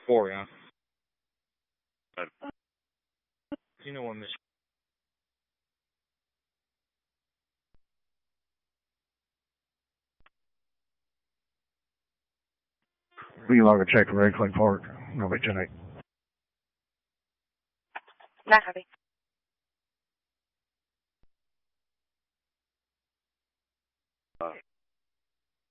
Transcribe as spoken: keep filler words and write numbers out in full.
four, yeah. You know what, Miss? We log a check for Red Clay Park. No, wait, tonight. Not happy.